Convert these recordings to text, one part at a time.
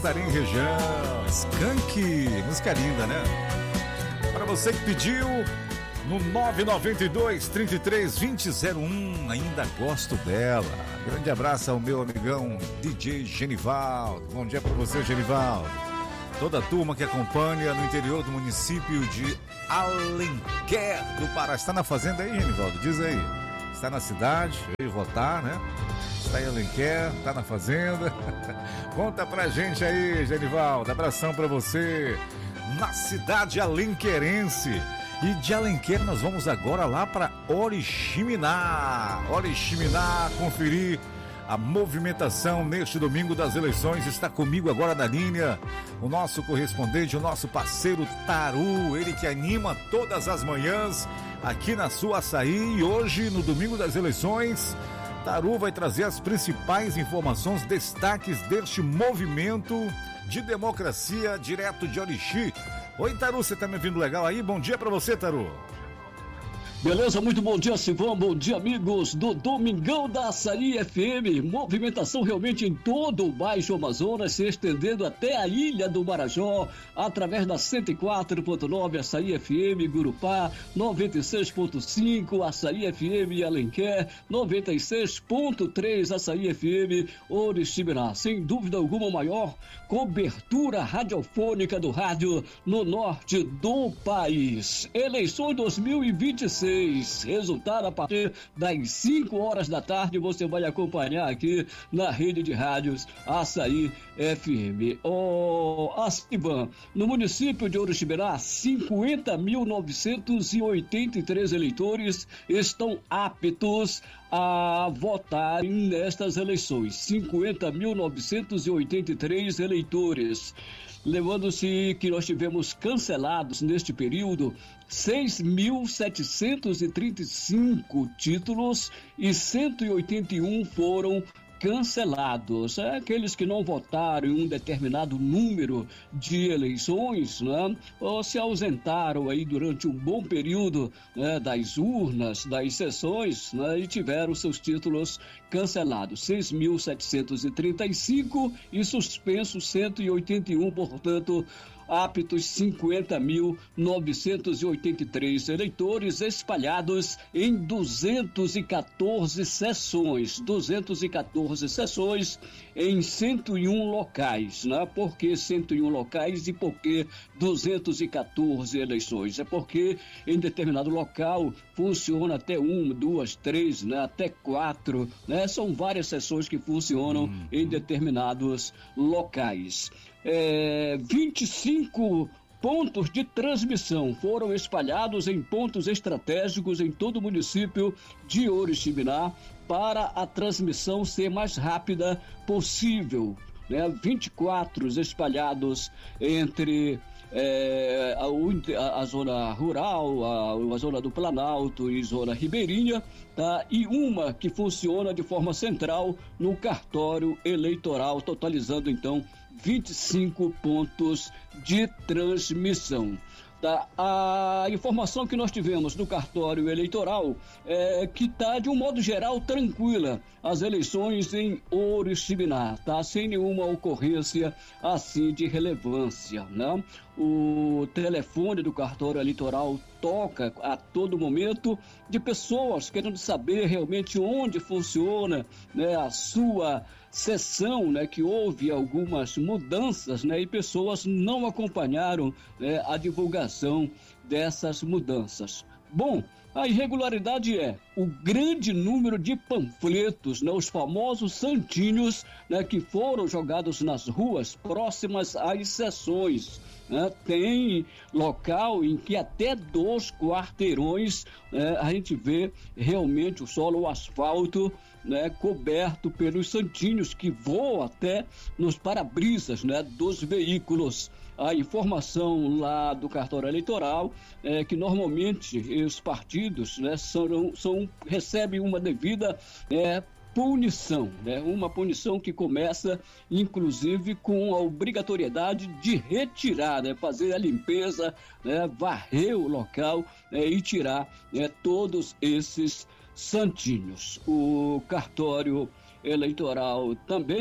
Sarim Região, Skank, música linda, né? Para você que pediu no 992-33-2001, ainda gosto dela. Grande abraço ao meu amigão DJ Genivaldo. Bom dia para você, Genivaldo. Toda a turma que acompanha no interior do município de Alenquer do Pará. Está na fazenda aí, Genivaldo? Diz aí. Está na cidade, veio votar, né? Está em Alenquer, está na fazenda. Conta pra gente aí, Genivaldo. Abração pra você na cidade alenquerense. E de Alenquer nós vamos agora lá para Oriximiná. Oriximiná, conferir a movimentação neste domingo das eleições. Está comigo agora na linha o nosso correspondente, o nosso parceiro Taru. Ele que anima todas as manhãs aqui na sua Açaí. E hoje, no domingo das eleições, Taru vai trazer as principais informações, destaques deste movimento de democracia direto de Orixi. Oi, Taru, você tá me ouvindo legal aí? Bom dia pra você, Taru. Beleza, muito bom dia, Silvão, bom dia, amigos do Domingão da Açaí FM. Movimentação realmente em todo o Baixo Amazonas, se estendendo até a Ilha do Marajó, através da 104.9 Açaí FM Gurupá, 96.5 Açaí FM Alenquer, 96.3 Açaí FM Oriximiná. Sem dúvida alguma, maior cobertura radiofônica do rádio no norte do país. Eleições 2026. Resultado a partir das 5 horas da tarde, você vai acompanhar aqui na rede de rádios Açaí FM. Acivan, no município de Oriximiná, 50.983 eleitores estão aptos a votar nestas eleições. 50.983 eleitores. Lembrando-se que nós tivemos cancelados neste período 6.735 títulos e 181 foram cancelados. Aqueles que não votaram em um determinado número de eleições, né, ou se ausentaram aí durante um bom período, né, das urnas, das sessões, né, e tiveram seus títulos cancelados. 6.735 e suspensos 181, portanto, aptos 50.983 eleitores espalhados em 214 sessões. 214 sessões em 101 locais, né? Por que 101 locais e por que 214 eleições? É porque em determinado local funciona até 1, 2, 3, né? Até 4, né? São várias sessões que funcionam em determinados locais. 25 pontos de transmissão foram espalhados em pontos estratégicos em todo o município de Oriximiná para a transmissão ser mais rápida possível, né? 24 espalhados entre a zona rural, a zona do Planalto e zona ribeirinha, tá? E uma que funciona de forma central no cartório eleitoral, totalizando então 25 pontos de transmissão. Tá? A informação que nós tivemos do cartório eleitoral é que está, de um modo geral, tranquila as eleições em Oriximiná, tá? Sem nenhuma ocorrência assim de relevância, né? O telefone do cartório eleitoral toca a todo momento de pessoas querendo saber realmente onde funciona, né, a sua sessão, né, que houve algumas mudanças, né, e pessoas não acompanharam, né, a divulgação dessas mudanças. Bom, a irregularidade é o grande número de panfletos, né, os famosos santinhos, né, que foram jogados nas ruas próximas às sessões. Tem local em que até 2 quarteirões a gente vê realmente o solo, o asfalto, né, coberto pelos santinhos que voam até nos para-brisas, né, dos veículos. A informação lá do cartório eleitoral é que normalmente os partidos, né, recebem uma devida punição, né? Uma punição que começa, inclusive, com a obrigatoriedade de retirar, né? Fazer a limpeza, né? Varrer o local, né? E tirar, né? Todos esses santinhos. O cartório eleitoral também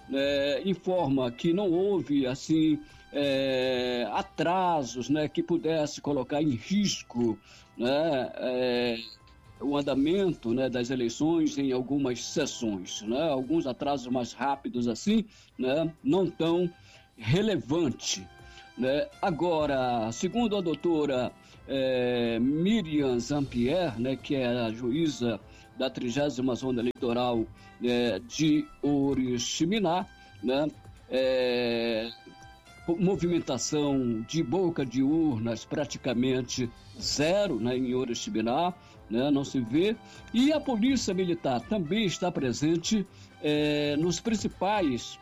informa que não houve, assim, atrasos, né, que pudesse colocar em risco, né, o andamento, né, das eleições em algumas sessões, né, alguns atrasos mais rápidos assim, né, não tão relevante, né. Agora, segundo a doutora Miriam Zampier, né, que é a juíza da 30ª Zona Eleitoral de Oriximiná, né, movimentação de boca de urnas praticamente zero, né, em Oriximiná, né, não se vê. E a Polícia Militar também está presente nos principais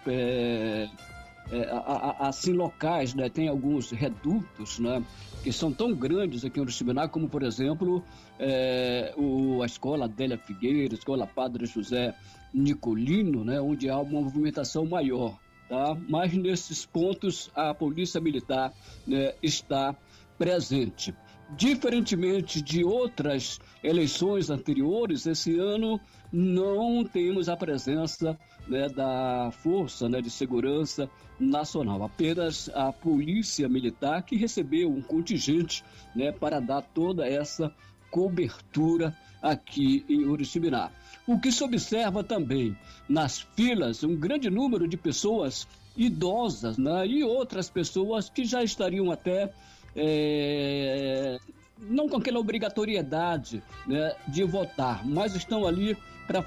assim, locais, né, tem alguns redutos, né, que são tão grandes aqui em Oriximiná, como, por exemplo, a Escola Adélia Figueira, a Escola Padre José Nicolino, né, onde há uma movimentação maior. Tá? Mas nesses pontos a Polícia Militar, né, está presente. Diferentemente de outras eleições anteriores, esse ano não temos a presença, né, da Força, né, de Segurança Nacional, apenas a Polícia Militar, que recebeu um contingente, né, para dar toda essa cobertura aqui em Oriximiná. O que se observa também nas filas, um grande número de pessoas idosas, né, e outras pessoas que já estariam até não com aquela obrigatoriedade, né, de votar, mas estão ali para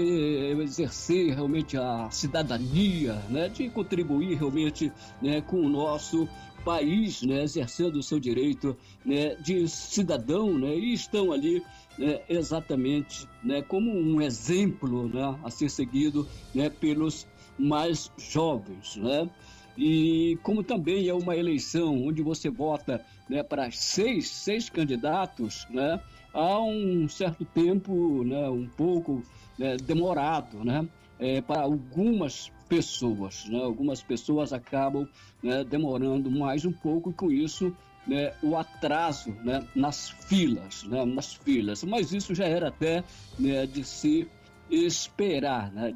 exercer realmente a cidadania, né, de contribuir realmente, né, com o nosso país, né, exercendo o seu direito, né, de cidadão, né, e estão ali, né, exatamente, né, como um exemplo, né, a ser seguido, né, pelos mais jovens, né? E como também é uma eleição onde você vota, né, para seis candidatos, né, há um certo tempo, né, um pouco, né, demorado, né, para algumas pessoas, né, algumas pessoas acabam, né, demorando mais um pouco e com isso, né, o atraso, né, nas filas, mas isso já era até, né, de se esperar, né,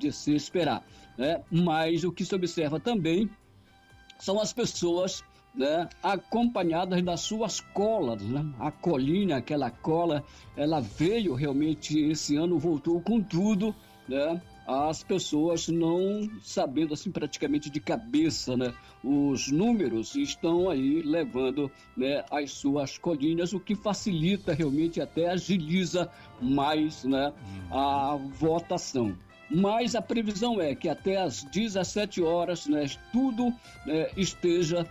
né? Mas o que se observa também são as pessoas, né, acompanhadas das suas colas, né? A colinha, aquela cola, ela veio realmente esse ano, voltou com tudo, né? As pessoas não sabendo assim praticamente de cabeça, né, os números, estão aí levando, né, as suas colinhas, o que facilita realmente, até agiliza mais, né, a votação. Mas a previsão é que até às 17 horas, né, tudo, né, esteja,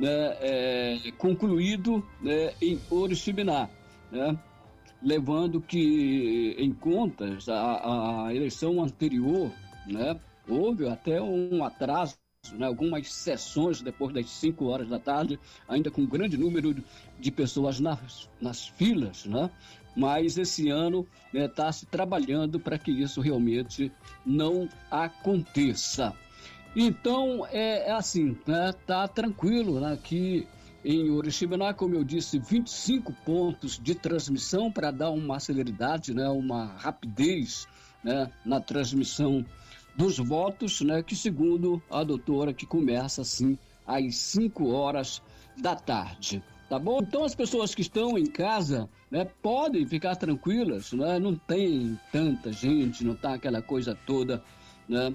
né, concluído, né, em Oriximiná, né, levando que em contas a eleição anterior, né, houve até um atraso, né, algumas sessões depois das 5 horas da tarde, ainda com um grande número de pessoas nas filas, né? Mas esse ano está, se trabalhando para que isso realmente não aconteça. Então, assim, né, tá tranquilo, né, aqui em Oriximiná, como eu disse, 25 pontos de transmissão para dar uma celeridade, né, uma rapidez, né, na transmissão dos votos, né, que segundo a doutora, que começa assim às 5 horas da tarde. Tá bom? Então as pessoas que estão em casa, né, podem ficar tranquilas, né? Não tem tanta gente, não tá aquela coisa toda, né,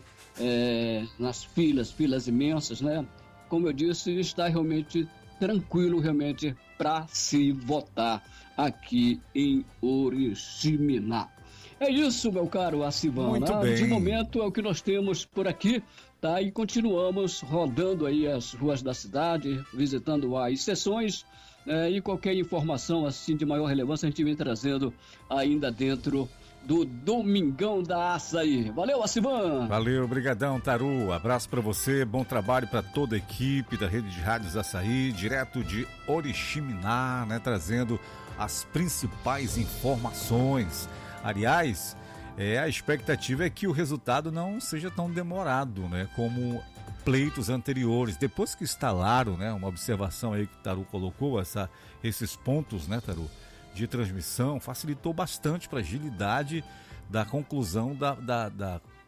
nas filas imensas, né? Como eu disse, está realmente tranquilo realmente para se votar aqui em Oriximiná. É isso, meu caro Acivan. Muito bem. De momento é o que nós temos por aqui, tá? E continuamos rodando aí as ruas da cidade, visitando as sessões, e qualquer informação assim de maior relevância a gente vem trazendo ainda dentro do Domingão da Açaí. Valeu, Acivan! Valeu, obrigadão, Taru. Abraço para você, bom trabalho para toda a equipe da Rede de Rádios Açaí, direto de Oriximiná, né, trazendo as principais informações. Aliás, a expectativa é que o resultado não seja tão demorado, né, como pleitos anteriores. Depois que instalaram, né, uma observação aí que o Taru colocou, esses pontos, né, Taru, de transmissão, facilitou bastante para a agilidade da conclusão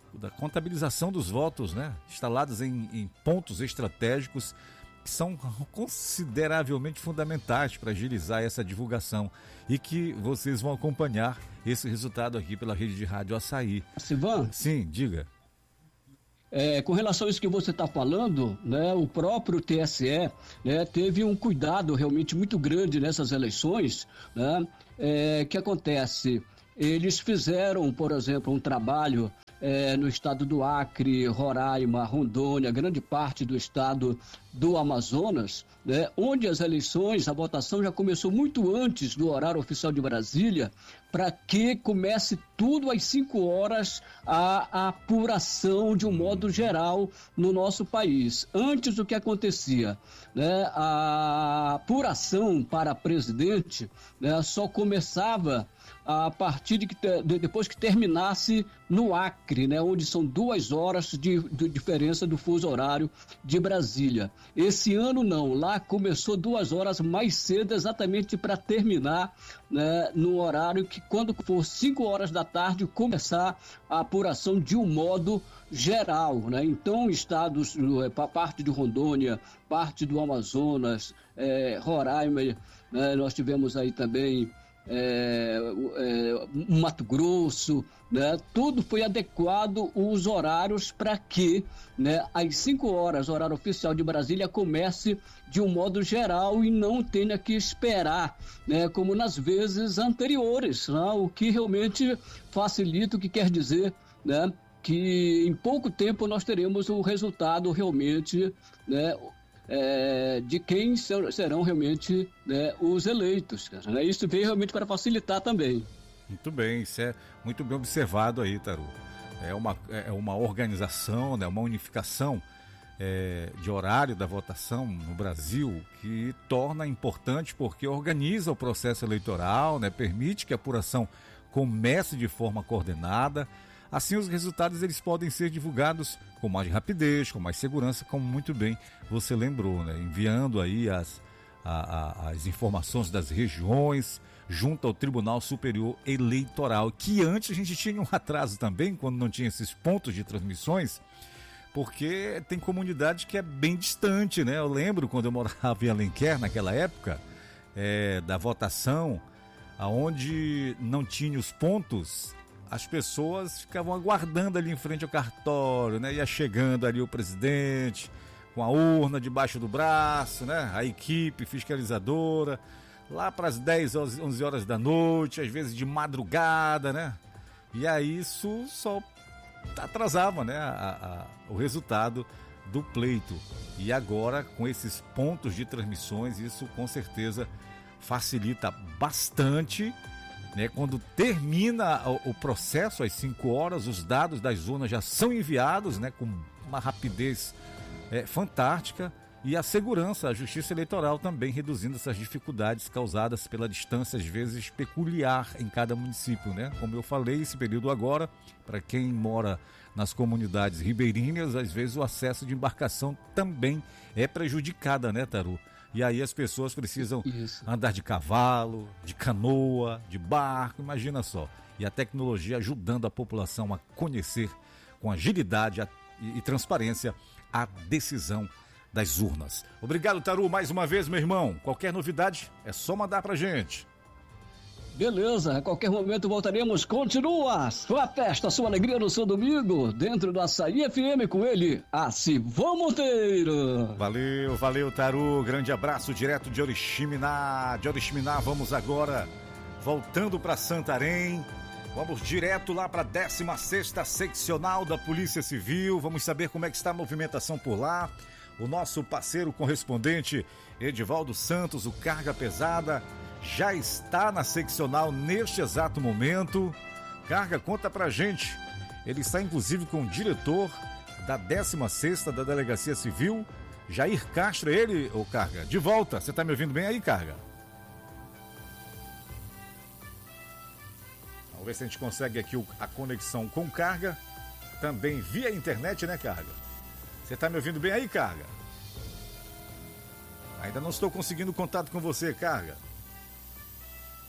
da contabilização dos votos, né? Instaladas em pontos estratégicos que são consideravelmente fundamentais para agilizar essa divulgação e que vocês vão acompanhar esse resultado aqui pela rede de rádio Açaí. Sivan? Sim, diga. Com relação a isso que você está falando, né, o próprio TSE, né, teve um cuidado realmente muito grande nessas eleições, né, que acontece, eles fizeram, por exemplo, um trabalho no estado do Acre, Roraima, Rondônia, grande parte do estado do Amazonas, né, onde as eleições, a votação já começou muito antes do horário oficial de Brasília, para que comece tudo às 5 horas a apuração de um modo geral no nosso país. Antes, o que acontecia? Né, a apuração para presidente, né, só começava a partir depois que terminasse no Acre, né, onde são 2 horas de diferença do fuso horário de Brasília. Esse ano não, lá começou 2 horas mais cedo, exatamente para terminar, né, no horário que quando for 5 horas da tarde começar a apuração de um modo geral, né? Então estados, parte de Rondônia, parte do Amazonas, Roraima, né, nós tivemos aí também Mato Grosso, né? Tudo foi adequado os horários para que, né, às 5 horas, horário oficial de Brasília, comece de um modo geral e não tenha que esperar, né, como nas vezes anteriores, né? O que realmente facilita, o que quer dizer, né, que em pouco tempo nós teremos o resultado realmente, né, de quem serão realmente, né, os eleitos. Né? Isso veio realmente para facilitar também. Muito bem, isso é muito bem observado aí, Taru. É uma organização, né, uma unificação de horário da votação no Brasil que torna importante porque organiza o processo eleitoral, né, permite que a apuração comece de forma coordenada. Assim, os resultados eles podem ser divulgados com mais rapidez, com mais segurança, como muito bem você lembrou, né? Enviando aí as informações das regiões junto ao Tribunal Superior Eleitoral, que antes a gente tinha um atraso também, quando não tinha esses pontos de transmissões, porque tem comunidade que é bem distante, né? Eu lembro quando eu morava em Alenquer, naquela época, da votação, aonde não tinha os pontos, as pessoas ficavam aguardando ali em frente ao cartório, né? Ia chegando ali o presidente com a urna debaixo do braço, né? A equipe fiscalizadora, lá para as 10, 11 horas da noite, às vezes de madrugada, né? E aí isso só atrasava, né? O resultado do pleito. E agora, com esses pontos de transmissões, isso com certeza facilita bastante, né? Quando termina o processo às 5 horas, os dados das urnas já são enviados, né? Com uma rapidez fantástica, e a segurança, a justiça eleitoral também reduzindo essas dificuldades causadas pela distância, às vezes peculiar em cada município, né? Como eu falei, esse período agora, para quem mora nas comunidades ribeirinhas, às vezes o acesso de embarcação também é prejudicada, né, Taru? E aí as pessoas precisam andar de cavalo, de canoa, de barco, imagina só. E a tecnologia ajudando a população a conhecer com agilidade e transparência a decisão das urnas. Obrigado, Taru, mais uma vez, meu irmão. Qualquer novidade é só mandar pra gente. Beleza, a qualquer momento voltaremos. Continua sua festa, sua alegria no seu domingo, dentro do Açaí FM, com ele, Sivão Monteiro. Valeu, Taru. Grande abraço direto de Oriximiná. De Oriximiná, vamos agora voltando para Santarém. Vamos direto lá para a 16ª Seccional da Polícia Civil. Vamos saber como é que está a movimentação por lá. O nosso parceiro correspondente Edivaldo Santos, o Carga Pesada, já está na seccional neste exato momento. Carga, conta pra gente. Ele está inclusive com o diretor da 16ª da Delegacia Civil, Jair Castro. Ele, ô Carga, de volta. Você tá me ouvindo bem aí, Carga? Vamos ver se a gente consegue aqui a conexão com Carga, também via internet, né, Carga? Você tá me ouvindo bem aí, Carga? Ainda não estou conseguindo contato com você, Carga.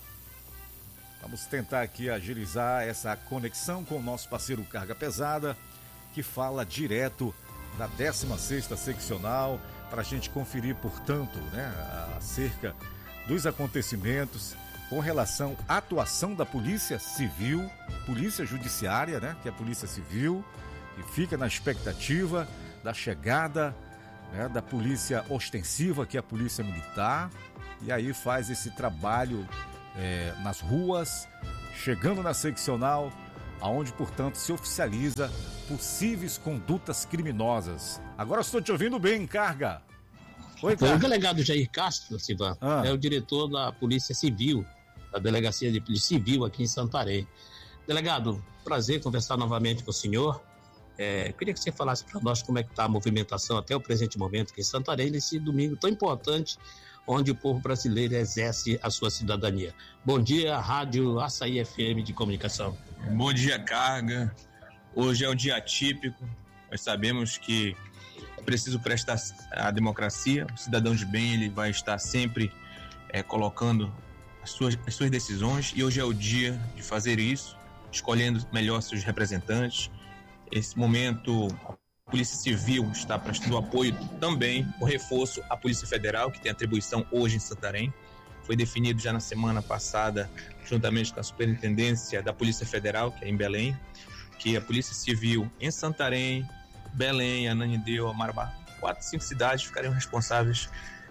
Vamos tentar aqui agilizar essa conexão com o nosso parceiro Carga Pesada. que fala direto da 16ª seccional, para a gente conferir, portanto, né, acerca dos acontecimentos com relação à atuação da Polícia Civil, Polícia Judiciária, né, que é a Polícia Civil, que fica na expectativa da chegada, né, da Polícia Ostensiva, que é a Polícia Militar, e aí faz esse trabalho nas ruas, chegando na seccional, aonde, portanto, se oficializa possíveis condutas criminosas. Agora estou te ouvindo bem, Carga. Oi, Carga. O delegado Jair Castro, Silvan, é o diretor da Polícia Civil, da Delegacia de Polícia Civil aqui em Santarém. Delegado, prazer conversar novamente com o senhor. Queria que você falasse para nós como é que está a movimentação até o presente momento aqui em Santarém, nesse domingo tão importante, onde o povo brasileiro exerce a sua cidadania. Bom dia, Rádio Açaí FM de Comunicação. Bom dia, Carga. Hoje é um dia atípico. Nós sabemos que é preciso prestar à democracia. O cidadão de bem, ele vai estar sempre colocando as suas decisões, e hoje é o dia de fazer isso, escolhendo melhor seus representantes. Esse momento, a Polícia Civil está prestando apoio também, o reforço à Polícia Federal, que tem atribuição hoje em Santarém. Foi definido já na semana passada, juntamente com a Superintendência da Polícia Federal, que é em Belém, que a Polícia Civil em Santarém, Belém, Ananindeua, Marabá, 4, 5 cidades ficariam responsáveis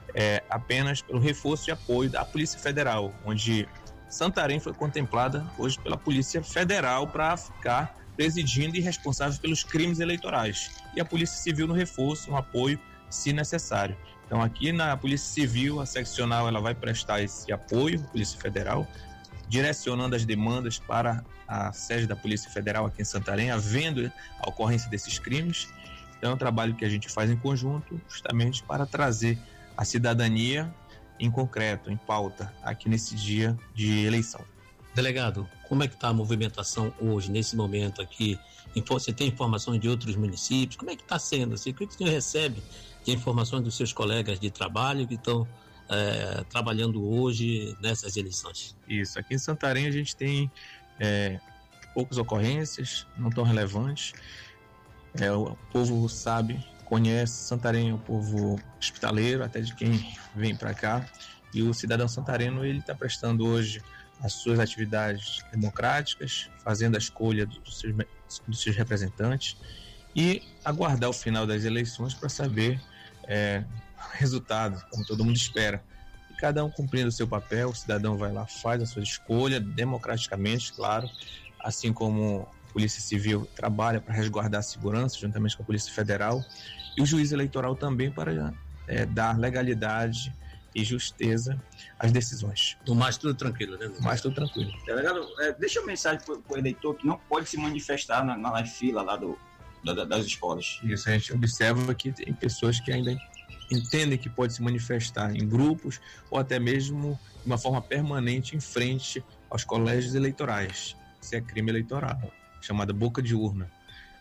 apenas pelo reforço e apoio da Polícia Federal, onde Santarém foi contemplada hoje pela Polícia Federal para ficar presidindo e responsável pelos crimes eleitorais. E a Polícia Civil no reforço, no apoio, se necessário. Então, aqui na Polícia Civil, a seccional ela vai prestar esse apoio, Polícia Federal, direcionando as demandas para a sede da Polícia Federal aqui em Santarém, havendo a ocorrência desses crimes. Então, é um trabalho que a gente faz em conjunto, justamente para trazer a cidadania em concreto, em pauta, aqui nesse dia de eleição. Delegado, como é que está a movimentação hoje, nesse momento aqui? Você tem informações de outros municípios? Como é que está sendo? Assim? O que o senhor recebe de informações dos seus colegas de trabalho que estão trabalhando hoje nessas eleições? Isso, aqui em Santarém a gente tem poucas ocorrências, não tão relevantes. O povo sabe, conhece, Santarém é um povo hospitaleiro, até de quem vem para cá, e o cidadão santareno ele está prestando hoje as suas atividades democráticas, fazendo a escolha dos seus representantes e aguardar o final das eleições para saber o resultado, como todo mundo espera. E cada um cumprindo o seu papel, o cidadão vai lá, faz a sua escolha democraticamente, claro, assim como a Polícia Civil trabalha para resguardar a segurança, juntamente com a Polícia Federal, e o juiz eleitoral também para dar legalidade e justeza às decisões. Do mais tudo tranquilo, né? Do mais tudo tranquilo. Delegado, deixa uma mensagem para o eleitor que não pode se manifestar na fila lá das escolas. Isso, a gente observa que tem pessoas que ainda entendem que pode se manifestar em grupos ou até mesmo de uma forma permanente em frente aos colégios eleitorais. Isso é crime eleitoral, chamada boca de urna.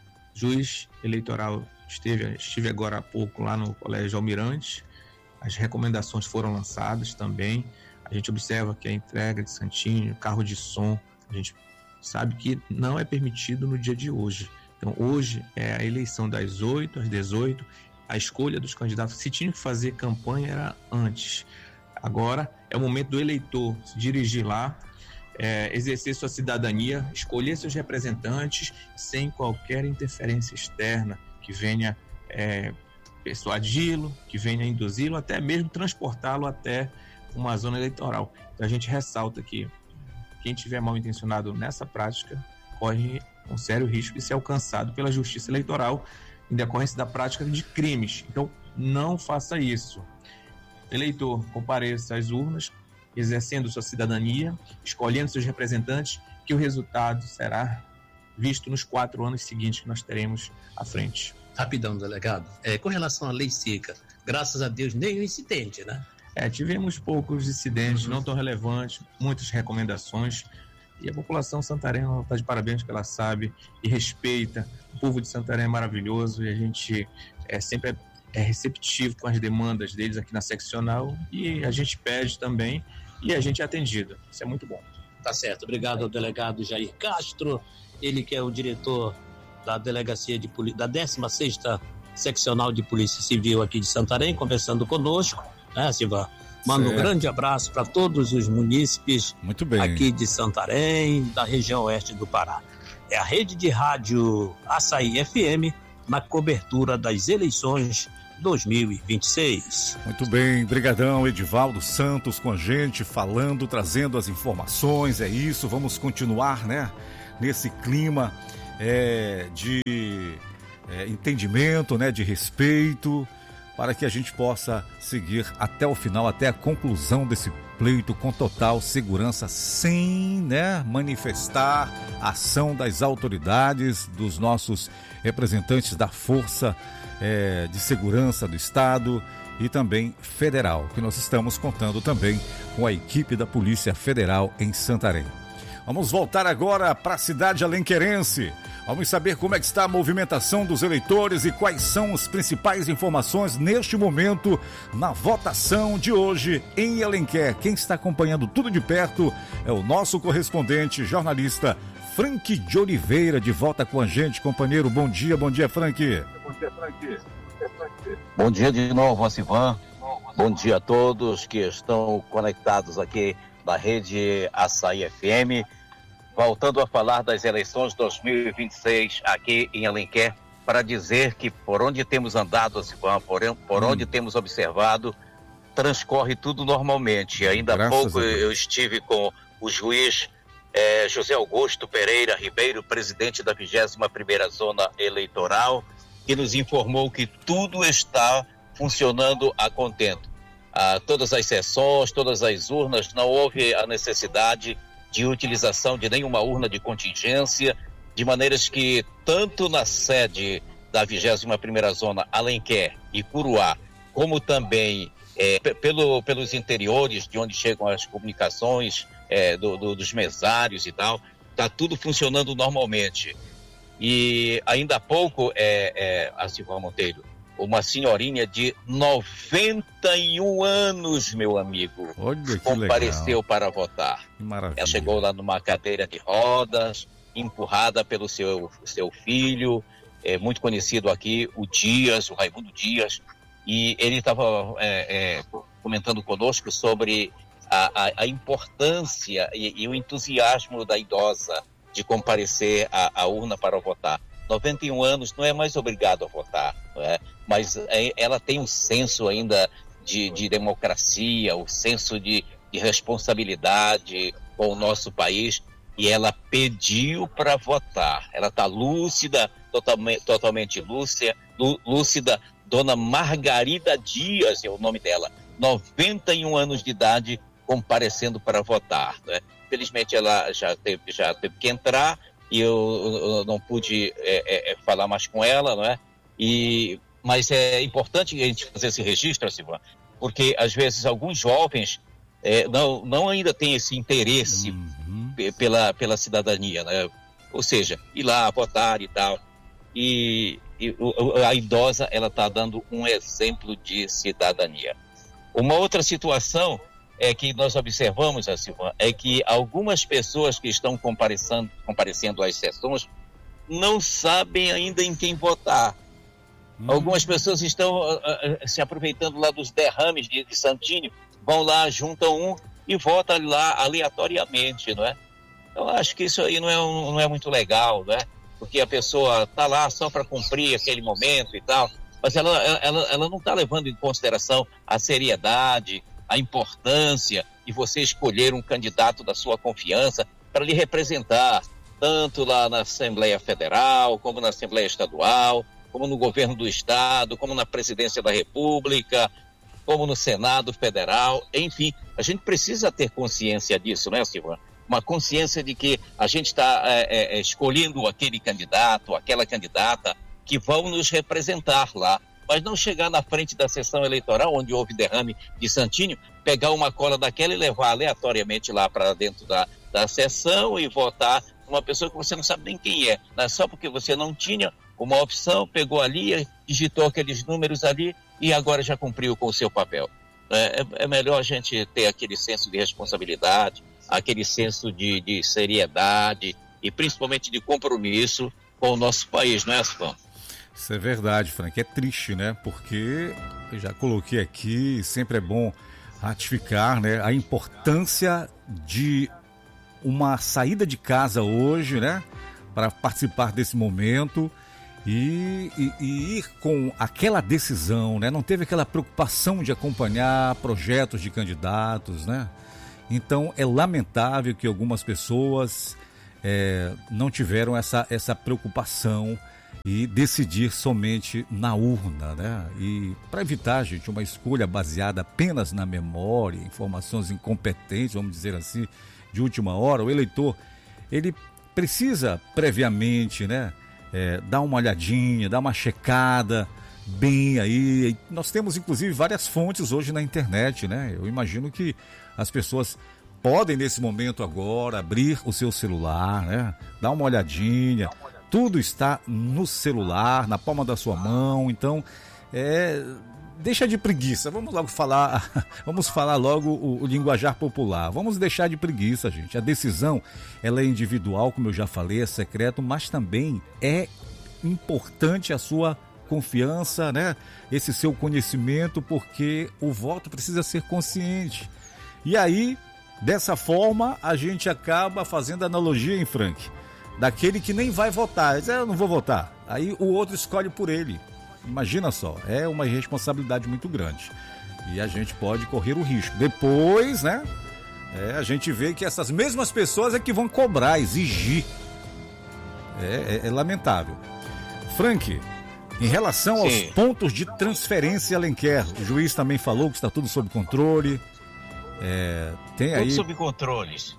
Juiz eleitoral estive agora há pouco lá no Colégio Almirante. As recomendações foram lançadas também. A gente observa que a entrega de santinho, carro de som, a gente sabe que não é permitido no dia de hoje. Então, hoje é a eleição das 8 às 18, a escolha dos candidatos. Se tinha que fazer campanha, era antes. Agora é o momento do eleitor se dirigir lá, exercer sua cidadania, escolher seus representantes sem qualquer interferência externa que venha persuadi-lo, que venha induzi-lo, até mesmo transportá-lo até uma zona eleitoral. Então a gente ressalta que quem tiver mal intencionado nessa prática corre um sério risco de ser alcançado pela Justiça Eleitoral em decorrência da prática de crimes. Então não faça isso. Eleitor, compareça às urnas, exercendo sua cidadania, escolhendo seus representantes, que o resultado será visto nos 4 anos seguintes que nós teremos à frente. Rapidão, delegado. Com relação à lei seca, graças a Deus, nenhum incidente, né? Tivemos poucos incidentes, não tão relevantes, muitas recomendações, e a população santarena está de parabéns, que ela sabe e respeita. O povo de Santarém é maravilhoso e a gente sempre é receptivo com as demandas deles aqui na seccional, e a gente pede também e a gente é atendido. Isso é muito bom. Tá certo. Obrigado ao delegado Jair Castro, ele que é o diretor da Delegacia da 16ª Seccional de Polícia Civil aqui de Santarém, conversando conosco, né, Silvan? Mando um grande abraço para todos os munícipes aqui de Santarém, da região oeste do Pará. É a rede de rádio Açaí FM na cobertura das eleições 2026. Muito bem, brigadão, Edivaldo Santos com a gente, falando, trazendo as informações, é isso, vamos continuar, né, nesse clima de entendimento, né, de respeito, para que a gente possa seguir até o final, até a conclusão desse pleito com total segurança, sem, né, manifestar a ação das autoridades, dos nossos representantes da Força de Segurança do Estado e também federal, que nós estamos contando também com a equipe da Polícia Federal em Santarém. Vamos voltar agora para a cidade alenquerense. Vamos saber como é que está a movimentação dos eleitores e quais são as principais informações neste momento na votação de hoje em Alenquer. Quem está acompanhando tudo de perto é o nosso correspondente, jornalista Frank de Oliveira, de volta com a gente, companheiro. Bom dia, Frank. Bom dia, Frank. Bom dia de novo, Silvan. Bom dia a todos que estão conectados aqui na rede Açaí FM. Voltando a falar das eleições 2026 aqui em Alenquer, para dizer que por onde temos andado, por onde temos observado, transcorre tudo normalmente. Ainda há pouco eu estive com o juiz José Augusto Pereira Ribeiro, presidente da 21ª Zona Eleitoral, que nos informou que tudo está funcionando a contento. Todas as sessões, todas as urnas, não houve a necessidade de utilização de nenhuma urna de contingência, de maneiras que tanto na sede da 21ª Zona Alenquer e Curuá, como também pelos interiores de onde chegam as comunicações dos mesários e tal, está tudo funcionando normalmente. E ainda há pouco, a Silva Monteiro, uma senhorinha de 91 anos, meu amigo, compareceu para votar. Que maravilha. Ela chegou lá numa cadeira de rodas, empurrada pelo seu filho, muito conhecido aqui, o Raimundo Dias, e ele estava comentando conosco sobre a importância e o entusiasmo da idosa de comparecer à urna para votar. 91 anos, não é mais obrigado a votar, não é? Mas ela tem um senso ainda de democracia, um senso de responsabilidade com o nosso país, e ela pediu para votar. Ela está lúcida, totalmente lúcida. Dona Margarida Dias é o nome dela, 91 anos de idade, comparecendo para votar, né? Felizmente ela já teve que entrar, e eu não pude falar mais com ela, não é? Mas é importante a gente fazer esse registro, Silva, porque às vezes alguns jovens não ainda têm esse interesse pela cidadania, né? Ou seja, ir lá votar e tal. E a idosa, ela está dando um exemplo de cidadania. Uma outra situação que nós observamos, Silva, é que algumas pessoas que estão comparecendo às sessões não sabem ainda em quem votar. Algumas pessoas estão se aproveitando lá dos derrames de Santinho, vão lá, juntam um e votam lá aleatoriamente, não é? Eu acho que isso aí não é muito legal, não é? Porque a pessoa está lá só para cumprir aquele momento e tal, mas ela não está levando em consideração a seriedade, a importância de você escolher um candidato da sua confiança para lhe representar, tanto lá na Assembleia Federal, como na Assembleia Estadual, como no governo do Estado, como na Presidência da República, como no Senado Federal. Enfim, a gente precisa ter consciência disso, né, Silva? Uma consciência de que a gente está escolhendo aquele candidato, aquela candidata que vão nos representar lá, mas não chegar na frente da sessão eleitoral, onde houve derrame de Santinho, pegar uma cola daquela e levar aleatoriamente lá para dentro da sessão e votar uma pessoa que você não sabe nem quem é, né? Só porque você não tinha uma opção, pegou ali, digitou aqueles números ali e agora já cumpriu com o seu papel. É melhor a gente ter aquele senso de responsabilidade, aquele senso de seriedade e principalmente de compromisso com o nosso país, não é, Silvão? Isso é verdade, Frank. É triste, né? Porque eu já coloquei aqui, sempre é bom ratificar, né, a importância de uma saída de casa hoje, né, para participar desse momento e ir com aquela decisão, né? Não teve aquela preocupação de acompanhar projetos de candidatos, né? Então é lamentável que algumas pessoas não tiveram essa preocupação e decidir somente na urna, né? E para evitar, gente, uma escolha baseada apenas na memória, informações incompetentes, vamos dizer assim, de última hora, o eleitor, ele precisa previamente, né, dar uma olhadinha, dar uma checada bem aí. Nós temos, inclusive, várias fontes hoje na internet, né? Eu imagino que as pessoas podem, nesse momento agora, abrir o seu celular, né? Dar uma olhadinha. Tudo está no celular, na palma da sua mão. Então, deixa de preguiça. Vamos falar logo o linguajar popular. Vamos deixar de preguiça, gente. A decisão, ela é individual, como eu já falei, é secreto, mas também é importante a sua confiança, né? Esse seu conhecimento, porque o voto precisa ser consciente. E aí, dessa forma, a gente acaba fazendo analogia, hein, Frank? Daquele que nem vai votar, diz, eu não vou votar. Aí o outro escolhe por ele. Imagina só, é uma responsabilidade muito grande. E a gente pode correr o risco. Depois, né, a gente vê que essas mesmas pessoas é que vão cobrar, exigir. É lamentável. Frank, em relação aos pontos de transferência Alenquer, o juiz também falou que está tudo sob controle. Tem aí... Tudo sob controles.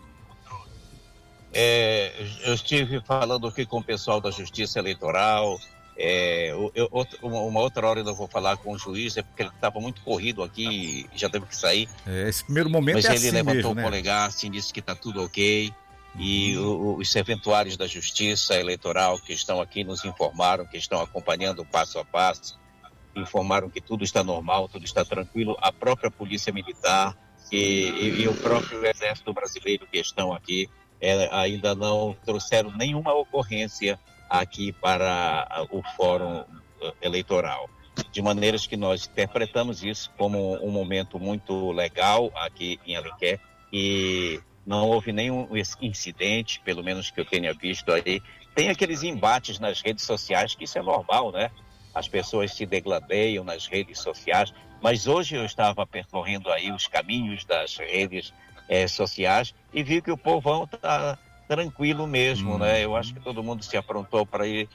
Eu estive falando aqui com o pessoal da Justiça Eleitoral. Uma outra hora eu não vou falar com o juiz, porque ele estava muito corrido aqui e já teve que sair. Esse primeiro momento mas é ele assim levantou mesmo, o polegar, assim, disse que está tudo ok. E os serventuários da Justiça Eleitoral que estão aqui nos informaram, que estão acompanhando passo a passo, informaram que tudo está normal, tudo está tranquilo. A própria Polícia Militar e o próprio Exército Brasileiro que estão aqui ainda não trouxeram nenhuma ocorrência aqui para o Fórum Eleitoral. De maneiras que nós interpretamos isso como um momento muito legal aqui em Alenquer e não houve nenhum incidente, pelo menos que eu tenha visto aí. Tem aqueles embates nas redes sociais, que isso é normal, né? As pessoas se degladeiam nas redes sociais, mas hoje eu estava percorrendo aí os caminhos das redes sociais e vi que o povão está tranquilo mesmo, né? Eu acho que todo mundo se aprontou para ir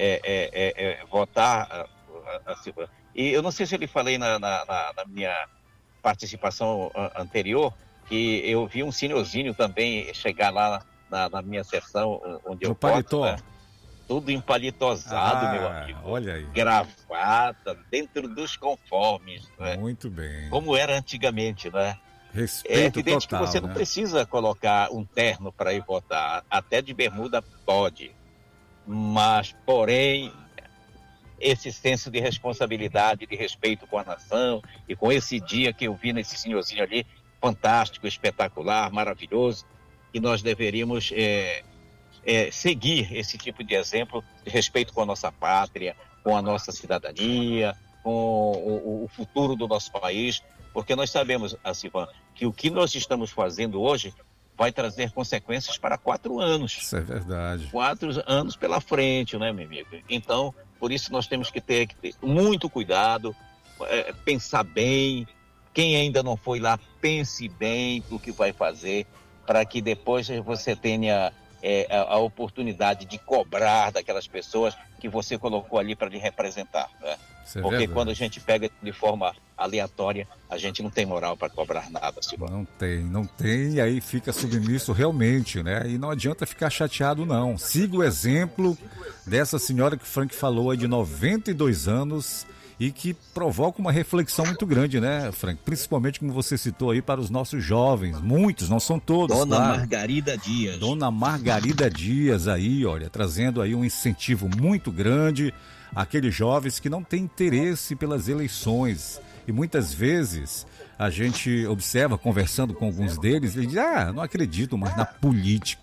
votar. E eu não sei se eu lhe falei na minha participação anterior, que eu vi um senhorzinho também chegar lá na minha sessão, onde eu voto, né? Tudo empalitosado, meu amigo. Olha aí. Gravata, dentro dos conformes, né? Muito bem. Como era antigamente, né? Respeito é evidente total, que você não precisa colocar um terno para ir votar, até de bermuda pode, mas, porém, esse senso de responsabilidade, de respeito com a nação e com esse dia que eu vi nesse senhorzinho ali, fantástico, espetacular, maravilhoso, que nós deveríamos seguir esse tipo de exemplo de respeito com a nossa pátria, com a nossa cidadania, com o futuro do nosso país, porque nós sabemos, Silvan, que o que nós estamos fazendo hoje vai trazer consequências para 4 anos. Isso é verdade. 4 anos pela frente, né, meu amigo? Então, por isso nós temos que ter muito cuidado, pensar bem. Quem ainda não foi lá, pense bem o que vai fazer, para que depois você tenha a oportunidade de cobrar daquelas pessoas que você colocou ali para lhe representar, né? Porque verdade. Quando a gente pega de forma aleatória, a gente não tem moral para cobrar nada, Silvão. Não tem, e aí fica submisso realmente, né? E não adianta ficar chateado, não. Siga o exemplo dessa senhora que o Frank falou aí, de 92 anos, e que provoca uma reflexão muito grande, né, Frank? Principalmente, como você citou aí, para os nossos jovens, muitos, não são todos, Dona claro. Margarida Dias. Dona Margarida Dias aí, olha, trazendo aí um incentivo muito grande àqueles jovens que não têm interesse pelas eleições. E muitas vezes a gente observa, conversando com alguns deles, eles dizem, não acredito mais na política.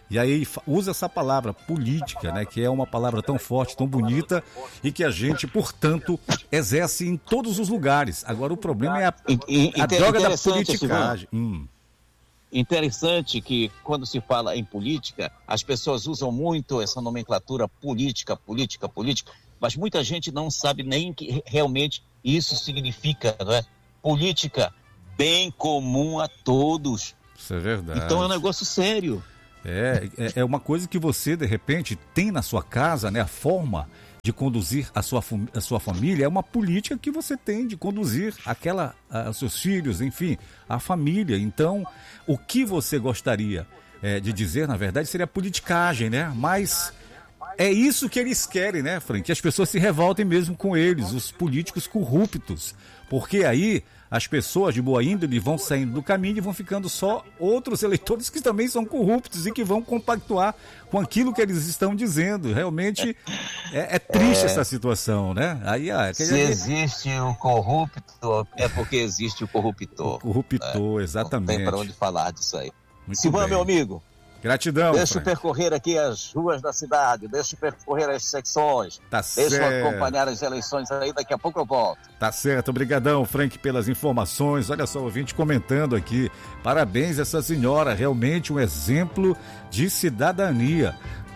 E aí usa essa palavra política, né, que é uma palavra tão forte, tão bonita e que a gente, portanto, exerce em todos os lugares. Agora o problema é a droga da politicagem. Interessante que quando se fala em política, as pessoas usam muito essa nomenclatura política, mas muita gente não sabe nem que realmente isso significa, não é? Política, bem comum a todos. Isso é verdade. Então é um negócio sério. É uma coisa que você, de repente, tem na sua casa, né? A forma de conduzir a sua família é uma política que você tem de conduzir os seus filhos, enfim, a família. Então, o que você gostaria de dizer, na verdade, seria politicagem, né? Mas é isso que eles querem, né, Frank? Que as pessoas se revoltem mesmo com eles, os políticos corruptos. Porque aí as pessoas de boa índole vão saindo do caminho e vão ficando só outros eleitores que também são corruptos e que vão compactuar com aquilo que eles estão dizendo. Realmente é triste essa situação, né? Aí, se existe o corrupto, é porque existe o corruptor. O corruptor, exatamente. Não tem para onde falar disso aí. Muito Silvan, bem. Meu amigo. Gratidão, Deixa eu percorrer aqui as ruas da cidade, deixa eu percorrer as secções, deixa eu acompanhar as eleições aí, daqui a pouco eu volto. Tá certo, obrigadão, Frank, pelas informações. Olha só, o ouvinte comentando aqui, parabéns essa senhora, realmente um exemplo de cidadania.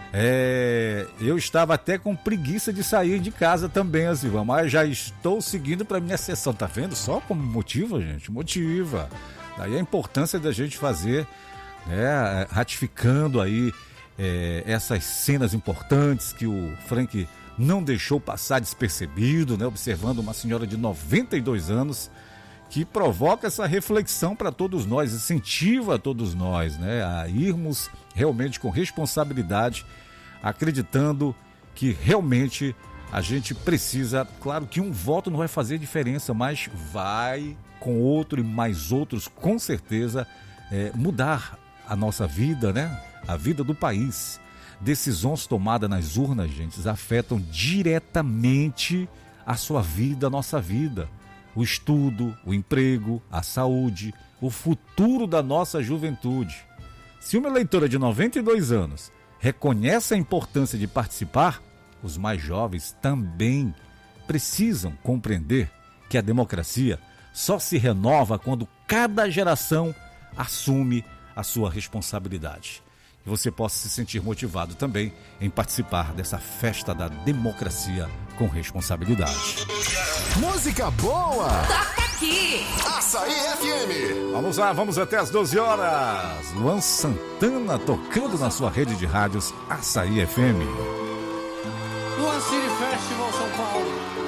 Eu estava até com preguiça de sair de casa também, Silvan, mas já estou seguindo para minha sessão, tá vendo? Só como motiva, gente, motiva. Daí a importância da gente fazer, ratificando aí essas cenas importantes que o Frank não deixou passar despercebido, né? Observando uma senhora de 92 anos que provoca essa reflexão para todos nós, incentiva a todos nós, né? A irmos realmente com responsabilidade, acreditando que realmente a gente precisa, claro que um voto não vai fazer diferença, mas vai com outro e mais outros, com certeza, mudar a nossa vida, né? A vida do país. Decisões tomadas nas urnas, gente, afetam diretamente a sua vida, a nossa vida. O estudo, o emprego, a saúde, o futuro da nossa juventude. Se uma eleitora de 92 anos reconhece a importância de participar, os mais jovens também precisam compreender que a democracia só se renova quando cada geração assume a sua responsabilidade. E você possa se sentir motivado também em participar dessa festa da democracia com responsabilidade. Música boa! Toca aqui! Açaí FM! Vamos lá, vamos até as 12 horas. Luan Santana tocando na sua rede de rádios Açaí FM. Luan City Festival São Paulo.